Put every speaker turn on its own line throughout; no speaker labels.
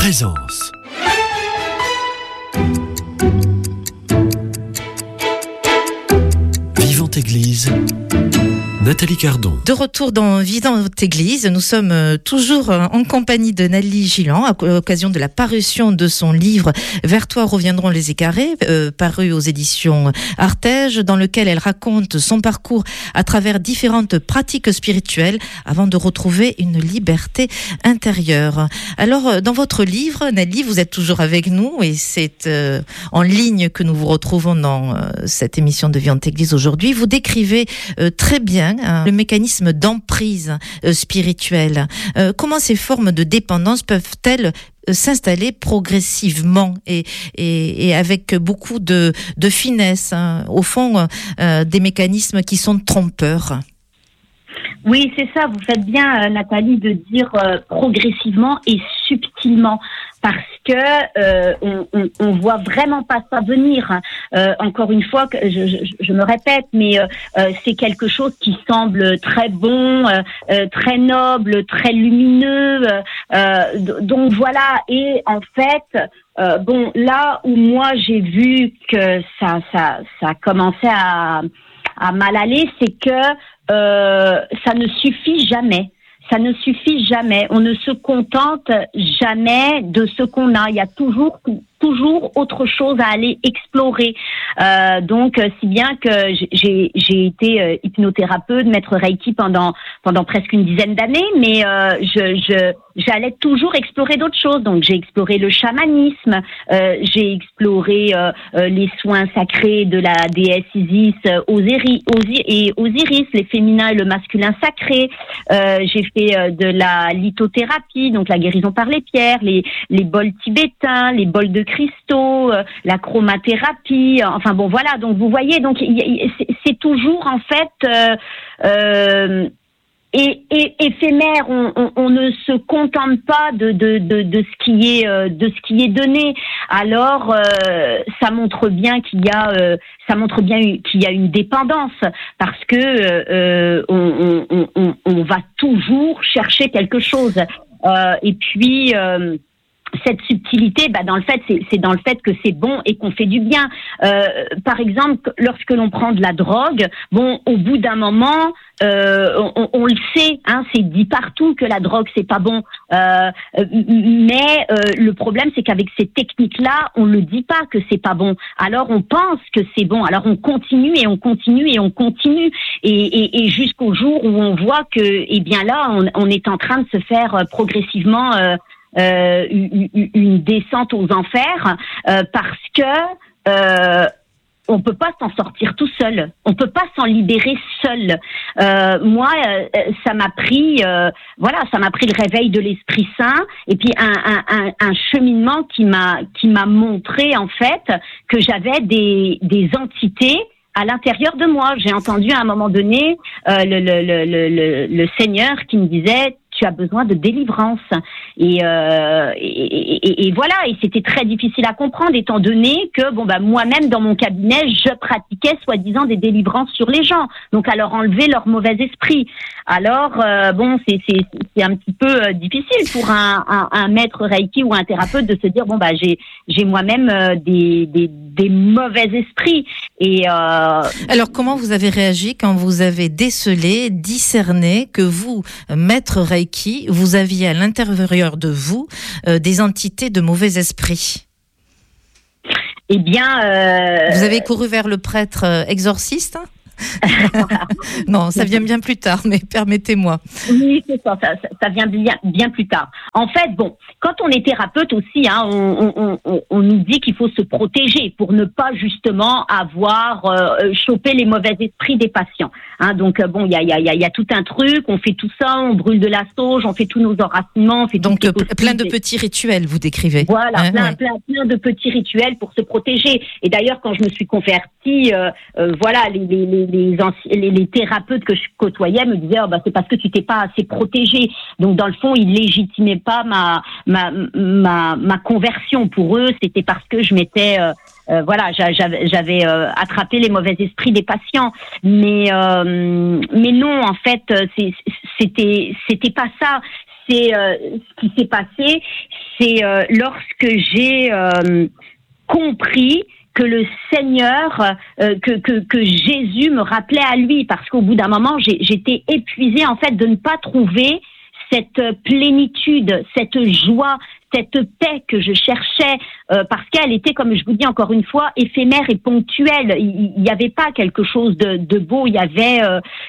Présence. Vivante Église. Nathalie Cardon.
De retour dans Vivante Église, nous sommes toujours en compagnie de Nathalie Gillan à l'occasion de la parution de son livre « Vers toi reviendront les écarrés », paru aux éditions Artege, dans lequel elle raconte son parcours à travers différentes pratiques spirituelles avant de retrouver une liberté intérieure. Alors, dans votre livre, Nathalie, vous êtes toujours avec nous et c'est en ligne que nous vous retrouvons dans cette émission de Vivante Église aujourd'hui. Vous décrivez très bien le mécanisme d'emprise spirituelle. Comment ces formes de dépendance peuvent-elles s'installer progressivement et avec beaucoup de finesse, au fond, des mécanismes qui sont trompeurs?
Oui, c'est ça, vous faites bien, Nathalie, de dire progressivement et subtilement, parce que on voit vraiment pas ça venir. Encore une fois, je me répète, mais c'est quelque chose qui semble très bon, très noble, très lumineux. Donc voilà, et en fait, là où moi j'ai vu que ça commençait à mal aller, c'est que ça ne suffit jamais. Ça ne suffit jamais. On ne se contente jamais de ce qu'on a. Il y a toujours autre chose à aller explorer. Donc, si bien que j'ai été hypnothérapeute, maître Reiki pendant presque une dizaine d'années, mais j'allais toujours explorer d'autres choses. Donc, j'ai exploré le chamanisme, j'ai exploré les soins sacrés de la déesse Isis, Osiris, les féminins et le masculin sacré. J'ai fait de la lithothérapie, donc la guérison par les pierres, les bols tibétains, les bols de cristaux, la chromathérapie, enfin bon voilà, donc vous voyez, donc c'est toujours en fait éphémère. On ne se contente pas de ce qui est donné. Alors ça montre bien qu'il y a une dépendance, parce que on va toujours chercher quelque chose. Et puis cette subtilité, dans le fait, c'est dans le fait que c'est bon et qu'on fait du bien. Par exemple, lorsque l'on prend de la drogue, au bout d'un moment, on le sait, c'est dit partout que la drogue c'est pas bon. Mais le problème, c'est qu'avec ces techniques-là, on le dit pas que c'est pas bon. Alors on pense que c'est bon. Alors on continue et on continue et on continue et jusqu'au jour où on voit que, là, on est en train de se faire progressivement une descente aux enfers, parce que on peut pas s'en sortir tout seul, on peut pas s'en libérer seul. Moi, ça m'a pris le réveil de l'Esprit Saint et puis un cheminement qui m'a montré en fait que j'avais des entités à l'intérieur de moi. J'ai entendu à un moment donné le Seigneur qui me disait: tu as besoin de délivrance. Et voilà, et c'était très difficile à comprendre, étant donné que moi-même dans mon cabinet, je pratiquais soi-disant des délivrances sur les gens, donc à leur enlever leur mauvais esprit. Alors c'est un petit peu difficile pour un maître Reiki ou un thérapeute de se dire j'ai moi-même des mauvais esprits. Et
alors comment vous avez réagi quand vous avez discerné que vous, maître Reiki, vous aviez à l'intérieur de vous des entités de mauvais esprits?
Eh bien,
vous avez couru vers le prêtre exorciste? Non, ça vient bien plus tard, mais permettez-moi.
Oui, c'est ça vient bien plus tard. En fait, quand on est thérapeute aussi, on nous dit qu'il faut se protéger pour ne pas justement avoir chopé les mauvais esprits des patients. Donc il y a tout un truc, on fait tout ça, on brûle de la sauge, on fait tous nos enracinements, on fait
donc plein de petits rituels, vous décrivez.
Voilà, plein de petits rituels pour se protéger. Et d'ailleurs, quand je me suis convertie, les thérapeutes que je côtoyais me disaient c'est parce que tu t'es pas assez protégé. Donc dans le fond, ils légitimaient pas ma conversion. Pour eux, c'était parce que je m'étais j'avais attrapé les mauvais esprits des patients. Mais non, en fait, c'était pas ça. Ce qui s'est passé, c'est lorsque j'ai compris que le Seigneur, que Jésus me rappelait à lui, parce qu'au bout d'un moment, j'étais épuisée en fait de ne pas trouver cette plénitude, cette joie, cette paix que je cherchais, parce qu'elle était, comme je vous dis encore une fois, éphémère et ponctuelle. Il n'y avait pas quelque chose de beau. Il y avait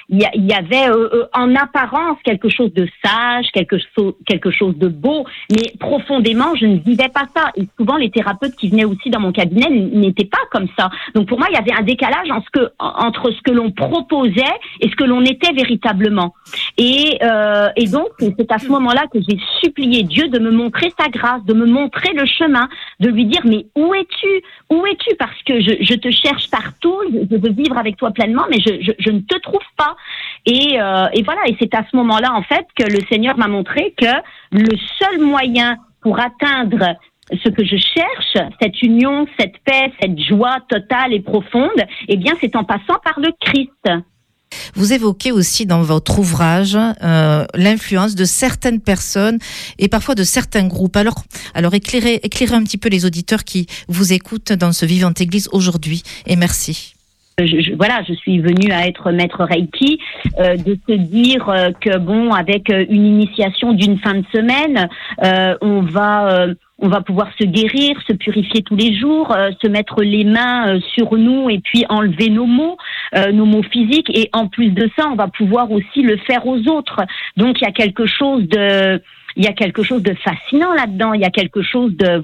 en apparence quelque chose de sage, quelque chose de beau, mais profondément, je ne vivais pas ça. Et souvent, les thérapeutes qui venaient aussi dans mon cabinet n'étaient pas comme ça. Donc pour moi, il y avait un décalage entre ce que l'on proposait et ce que l'on était véritablement. Et donc, c'est à ce moment-là que j'ai supplié Dieu de me montrer sa grâce, de me montrer le chemin, de lui dire mais où es-tu, parce que je te cherche partout, je veux vivre avec toi pleinement, mais je ne te trouve pas. Et voilà, et c'est à ce moment-là en fait que le Seigneur m'a montré que le seul moyen pour atteindre ce que je cherche, cette union, cette paix, cette joie totale et profonde, eh bien c'est en passant par le Christ.
Vous évoquez aussi dans votre ouvrage l'influence de certaines personnes et parfois de certains groupes. Alors éclairez un petit peu les auditeurs qui vous écoutent dans ce Vivante Église aujourd'hui. Et merci.
Je suis venue à être maître Reiki, de se dire que bon, avec une initiation d'une fin de semaine, on va pouvoir se guérir, se purifier tous les jours, se mettre les mains sur nous et puis enlever nos maux physiques. Et en plus de ça, on va pouvoir aussi le faire aux autres. Donc il y a quelque chose de fascinant là-dedans. Il y a quelque chose de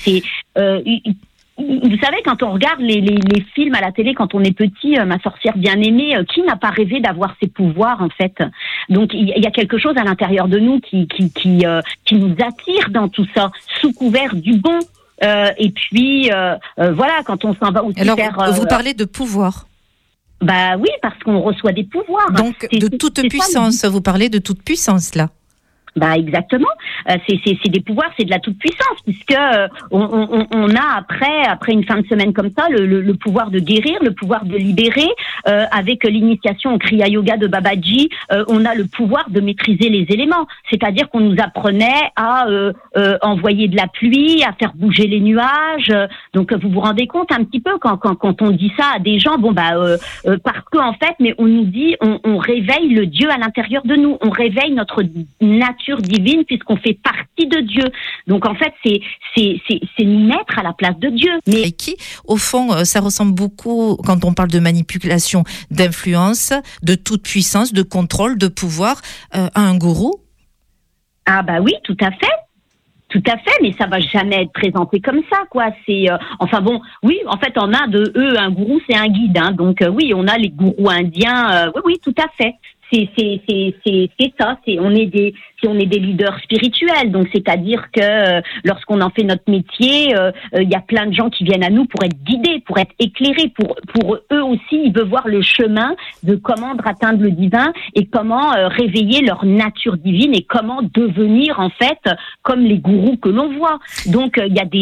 vous savez, quand on regarde les films à la télé, quand on est petit, Ma sorcière bien aimée, qui n'a pas rêvé d'avoir ces pouvoirs en fait? Donc il y a quelque chose à l'intérieur de nous qui nous attire dans tout ça, sous couvert du bon. Et puis quand on s'en va aussi
faire. Vous parlez de pouvoir.
Bah oui, parce qu'on reçoit des pouvoirs.
Donc de toute puissance. Vous parlez de toute puissance là.
Bah exactement, c'est des pouvoirs, c'est de la toute puissance, puisque on a après une fin de semaine comme ça le pouvoir de guérir, le pouvoir de libérer. Avec l'initiation au Kriya Yoga de Babaji, on a le pouvoir de maîtriser les éléments, c'est-à-dire qu'on nous apprenait à envoyer de la pluie, à faire bouger les nuages. Donc vous vous rendez compte un petit peu quand on dit ça à des gens, parce que en fait, mais on nous dit, on réveille le Dieu à l'intérieur de nous, on réveille notre nature divine puisqu'on fait partie de Dieu. Donc en fait, c'est nous mettre à la place de Dieu.
Mais qui, au fond, ça ressemble beaucoup quand on parle de manipulation, d'influence, de toute puissance, de contrôle, de pouvoir, à un gourou.
Ah bah oui, tout à fait. Tout à fait, mais ça va jamais être présenté comme ça, quoi. C'est oui, en fait, en Inde, un gourou, c'est un guide, hein. Donc oui, on a les gourous indiens. Oui, tout à fait. C'est ça. On est des leaders spirituels. Donc c'est-à-dire que lorsqu'on en fait notre métier, il y a plein de gens qui viennent à nous pour être guidés, pour être éclairés, pour eux aussi, ils veulent voir le chemin de comment atteindre le divin et comment réveiller leur nature divine et comment devenir en fait comme les gourous que l'on voit. Donc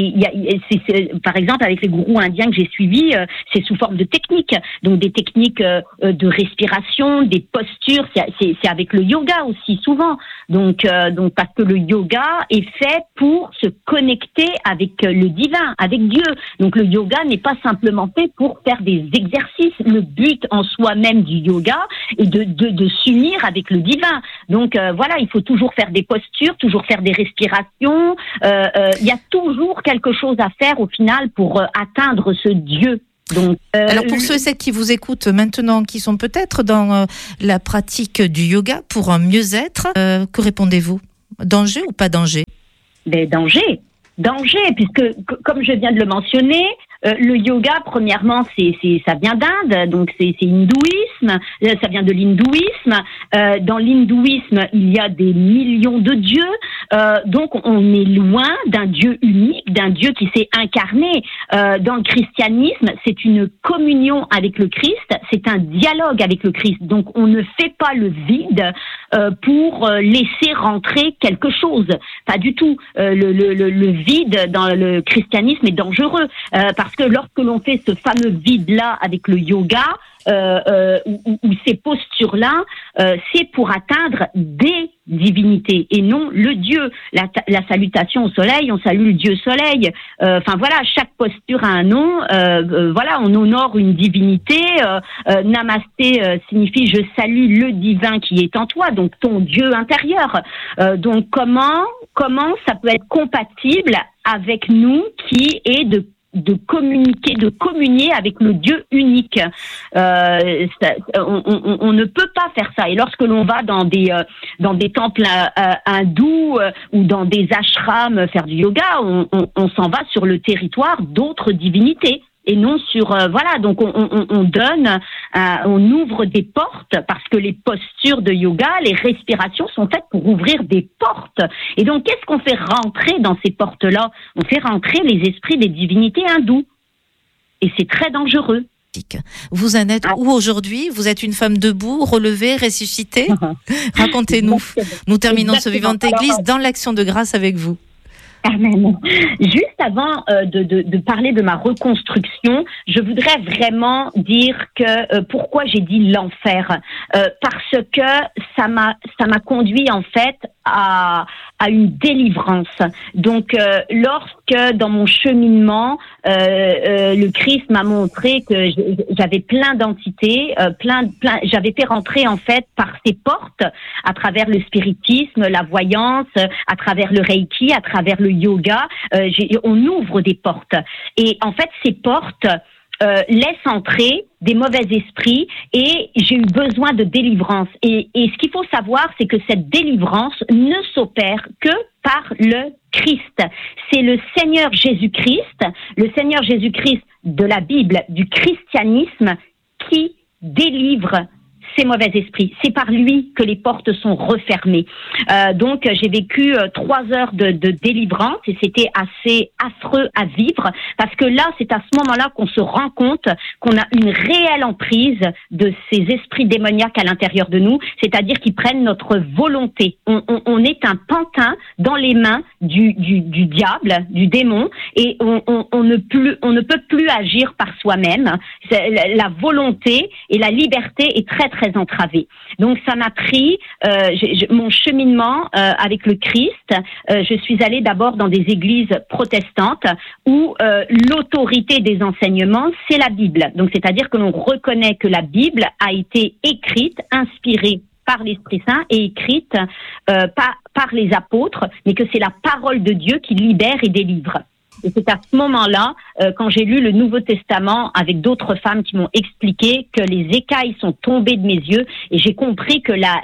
par exemple avec les gourous indiens que j'ai suivis, c'est sous forme de techniques. Donc des techniques de respiration, des postures. C'est avec le yoga aussi souvent. Donc parce que le yoga est fait pour se connecter avec le divin, avec Dieu. Donc le yoga n'est pas simplement fait pour faire des exercices. Le but en soi-même du yoga est de s'unir avec le divin. Donc il faut toujours faire des postures, toujours faire des respirations. Il y a toujours quelque chose à faire au final pour atteindre ce Dieu. Donc,
alors pour ceux et celles qui vous écoutent maintenant, qui sont peut-être dans la pratique du yoga pour un mieux-être, que répondez-vous? Danger ou pas danger?
Danger, puisque comme je viens de le mentionner, le yoga, premièrement, ça vient d'Inde, donc c'est hindouisme, ça vient de l'hindouisme. Dans l'hindouisme, il y a des millions de dieux, donc on est loin d'un Dieu unique, d'un Dieu qui s'est incarné. Dans le christianisme, c'est une communion avec le Christ, c'est un dialogue avec le Christ. Donc on ne fait pas le vide pour laisser rentrer quelque chose. Pas du tout. Le vide dans le christianisme est dangereux parce que lorsque l'on fait ce fameux vide-là avec le yoga, ou ces postures-là, c'est pour atteindre des divinités et non le Dieu. La salutation au soleil, on salue le Dieu soleil. Enfin voilà, chaque posture a un nom. Voilà, on honore une divinité. Namasté signifie je salue le divin qui est en toi, donc ton Dieu intérieur. Donc comment ça peut être compatible avec nous qui est de communier avec le Dieu unique. On ne peut pas faire ça. Et lorsque l'on va dans des temples hindous ou dans des ashrams faire du yoga, on s'en va sur le territoire d'autres divinités. Et non sur voilà, donc on ouvre des portes parce que les postures de yoga, les respirations sont faites pour ouvrir des portes. Et donc qu'est-ce qu'on fait rentrer dans ces portes-là? On fait rentrer les esprits des divinités hindoues. Et c'est très dangereux.
Vous en êtes où aujourd'hui? Vous êtes une femme debout, relevée, ressuscitée? Racontez-nous. Nous terminons ce Vivante Église dans l'action de grâce avec vous.
Amen. Juste avant de parler de ma reconstruction, je voudrais vraiment dire que pourquoi j'ai dit l'enfer, parce que ça m'a conduit en fait à une délivrance. Donc lorsque dans mon cheminement le Christ m'a montré que j'avais plein d'entités, j'avais été rentrée en fait par ces portes à travers le spiritisme, la voyance, à travers le reiki, à travers le yoga, on ouvre des portes. Et en fait, ces portes laissent entrer des mauvais esprits et j'ai eu besoin de délivrance. Et ce qu'il faut savoir, c'est que cette délivrance ne s'opère que par le Christ. C'est le Seigneur Jésus-Christ de la Bible, du christianisme, qui délivre ces mauvais esprits. C'est par lui que les portes sont refermées. Donc, j'ai vécu 3 heures de délivrance et c'était assez affreux à vivre parce que là, c'est à ce moment-là qu'on se rend compte qu'on a une réelle emprise de ces esprits démoniaques à l'intérieur de nous, c'est-à-dire qu'ils prennent notre volonté. On est un pantin dans les mains du diable, du démon, et on ne peut plus agir par soi-même. La volonté et la liberté est très très entravée. Donc ça m'a pris mon cheminement avec le Christ. Je suis allée d'abord dans des églises protestantes où l'autorité des enseignements, c'est la Bible. Donc c'est-à-dire que l'on reconnaît que la Bible a été écrite, inspirée par l'Esprit Saint et écrite par les apôtres, mais que c'est la parole de Dieu qui libère et délivre. Et c'est à ce moment-là, quand j'ai lu le Nouveau Testament avec d'autres femmes qui m'ont expliqué que les écailles sont tombées de mes yeux et j'ai compris que la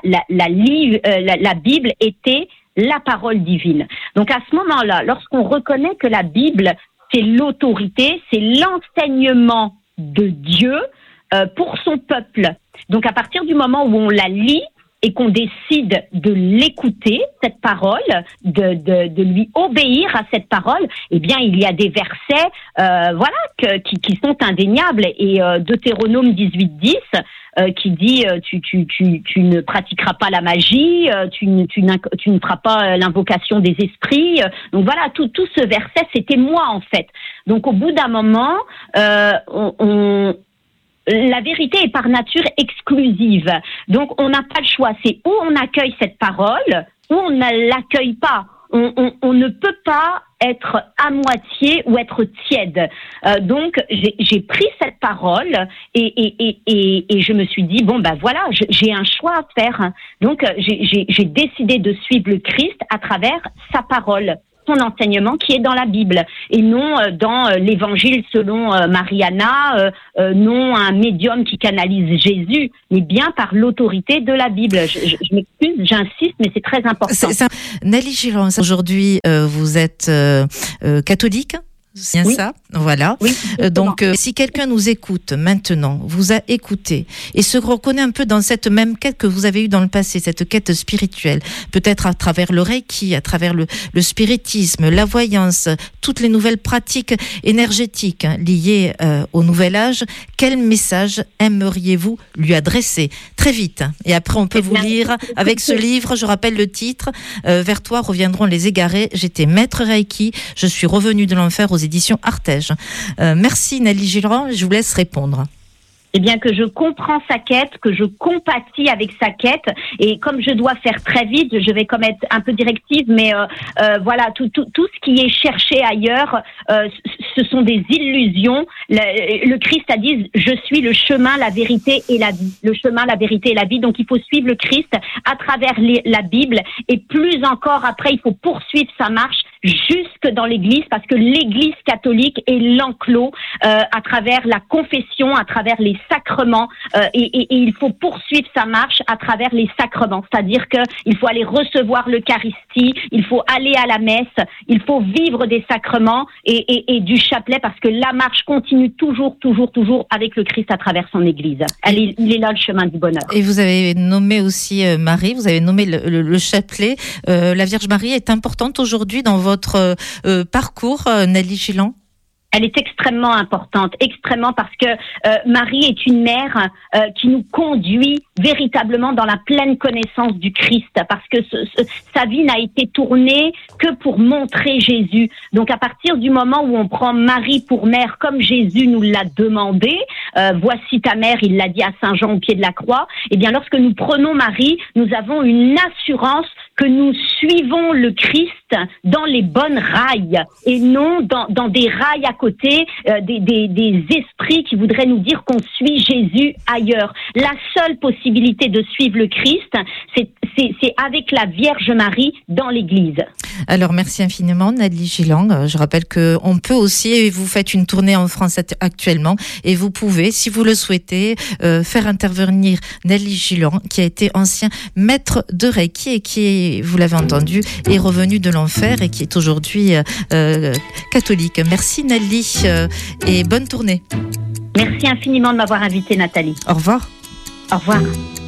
Bible était la parole divine. Donc à ce moment-là, lorsqu'on reconnaît que la Bible, c'est l'autorité, c'est l'enseignement de Dieu pour son peuple. Donc à partir du moment où on la lit, et qu'on décide de l'écouter, cette parole, de lui obéir à cette parole, eh bien, il y a des versets, qui sont indéniables. Et Deutéronome 18:10, qui dit tu ne pratiqueras pas la magie, tu ne feras pas l'invocation des esprits. Donc voilà, tout ce verset, c'était moi en fait. Donc au bout d'un moment, la vérité est par nature exclusive. Donc, on n'a pas le choix. C'est où on accueille cette parole, ou on ne l'accueille pas. On ne peut pas être à moitié ou être tiède. Donc, j'ai pris cette parole et je me suis dit, voilà, j'ai un choix à faire. Donc, j'ai décidé de suivre le Christ à travers sa parole, son enseignement qui est dans la Bible et non dans l'évangile selon Mariana, non un médium qui canalise Jésus, mais bien par l'autorité de la Bible. Je m'excuse, j'insiste, mais c'est très important.
Nelly Giron, aujourd'hui vous êtes catholique? C'est bien ça, voilà. Oui, donc, si quelqu'un nous écoute maintenant, vous a écouté et se reconnaît un peu dans cette même quête que vous avez eue dans le passé, cette quête spirituelle, peut-être à travers le Reiki, à travers le spiritisme, la voyance, toutes les nouvelles pratiques énergétiques liées au nouvel âge, quel message aimeriez-vous lui adresser? Très vite. Et après, on peut vous lire avec ce livre, je rappelle le titre, Vers toi reviendront les égarés. J'étais maître Reiki, je suis revenue de l'enfer aux éditions Artege. Merci Nelly Giron, je vous laisse répondre.
Eh bien, que je comprends sa quête, que je compatis avec sa quête, et comme je dois faire très vite, je vais comme être un peu directive, mais voilà, tout ce qui est cherché ailleurs, ce sont des illusions. Le Christ a dit, je suis le chemin, la vérité et la vie. Le chemin, la vérité et la vie. Donc, il faut suivre le Christ à travers la Bible, et plus encore après, il faut poursuivre sa marche jusque dans l'Église, parce que l'Église catholique est l'enclos à travers la confession, à travers les sacrements, et il faut poursuivre sa marche à travers les sacrements, c'est-à-dire que il faut aller recevoir l'Eucharistie, il faut aller à la messe, il faut vivre des sacrements et du chapelet, parce que la marche continue toujours avec le Christ à travers son Église. Il est là le chemin du bonheur.
Et vous avez nommé aussi Marie, vous avez nommé le chapelet. La Vierge Marie est importante aujourd'hui dans votre parcours, Nelly Gilland?
Elle est extrêmement importante, extrêmement, parce que Marie est une mère qui nous conduit véritablement dans la pleine connaissance du Christ, parce que sa vie n'a été tournée que pour montrer Jésus. Donc à partir du moment où on prend Marie pour mère, comme Jésus nous l'a demandé, voici ta mère, il l'a dit à Saint Jean au pied de la croix, eh bien lorsque nous prenons Marie, nous avons une assurance que nous suivons le Christ dans les bonnes rails et non dans des rails à côté, des esprits qui voudraient nous dire qu'on suit Jésus ailleurs. La seule possibilité de suivre le Christ, c'est avec la Vierge Marie dans l'Église.
Alors merci infiniment Nelly Gilland. Je rappelle qu'on peut aussi, vous faites une tournée en France actuellement, et vous pouvez, si vous le souhaitez, faire intervenir Nelly Gilland, qui a été ancien maître de Reiki et qui, vous l'avez entendu, est revenu de l'enfer et qui est aujourd'hui catholique. Merci Nelly et bonne tournée.
Merci infiniment de m'avoir invitée, Nathalie.
Au revoir.
Au revoir.